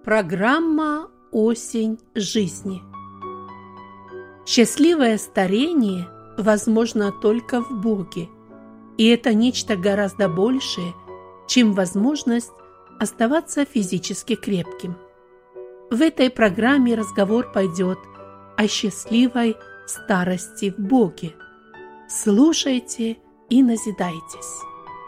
Программа «Осень жизни». Счастливое старение возможно только в Боге, и это нечто гораздо большее, чем возможность оставаться физически крепким. В этой программе разговор пойдет о счастливой старости в Боге. Слушайте и назидайтесь.